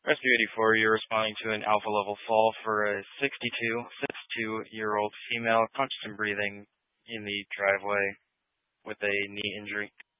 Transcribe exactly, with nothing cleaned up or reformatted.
Rescue eighty-four, you're responding to an alpha level fall for a sixty-two, sixty-two-year-old female conscious and breathing in the driveway with a knee injury.